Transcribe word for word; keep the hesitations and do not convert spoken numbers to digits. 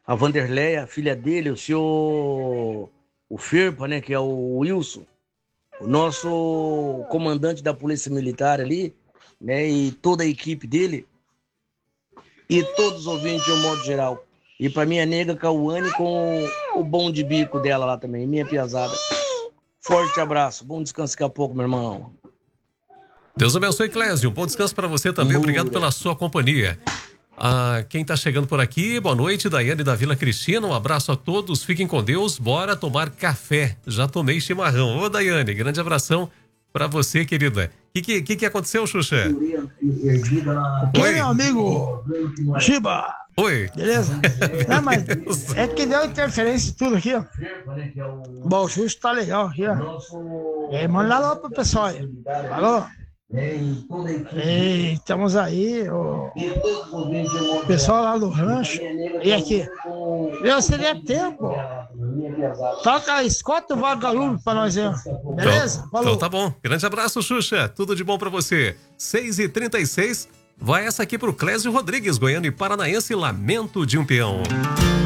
a Vanderleia, a filha dele, o senhor, o Firpa, né, que é o Wilson, o nosso comandante da Polícia Militar ali, né, e toda a equipe dele, e todos os ouvintes de um modo geral. E pra minha nega Cauane com o bom de bico dela lá também, minha piazada. Forte abraço, bom descanso daqui a pouco, meu irmão. Deus abençoe, Clésio. Bom descanso para você também. Obrigado pela sua companhia. Ah, quem tá chegando por aqui, boa noite, Daiane da Vila Cristina. Um abraço a todos, fiquem com Deus. Bora tomar café. Já tomei chimarrão. Ô, Daiane, grande abração para você, querida. O que, que, que aconteceu, Xuxa? Oi, meu amigo Chiba. Oi. Beleza? É, mas é que deu interferência e tudo aqui, ó. Bom, o Xuxa tá legal aqui, ó. E aí, manda lá pro pessoal aí. Falou? E estamos aí, o pessoal lá do rancho. E aqui? Eu seria tempo. Toca a escota o vagalume pra nós aí, ó. Beleza? Então, Falou. então tá bom. Grande abraço, Xuxa. Tudo de bom pra você. seis e trinta e seis. Vai essa aqui pro Clésio Rodrigues, goiano e paranaense, Lamento de um Peão.